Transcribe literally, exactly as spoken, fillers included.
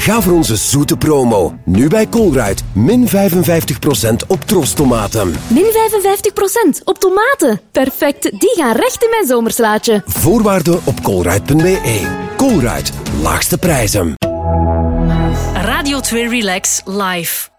Ga voor onze zoete promo. Nu bij Colruyt. Min vijfenvijftig procent op trostomaten. Min vijfenvijftig procent op tomaten. Perfect, die gaan recht in mijn zomerslaatje. Voorwaarden op colruyt punt b e. Colruyt, laagste prijzen. Radio twee Relax Live.